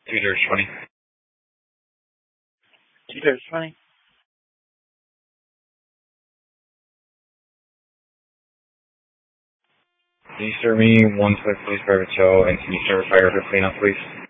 20. 20. Can you serve me one Swift Police Private Show, and can you start a fire for cleanup, please?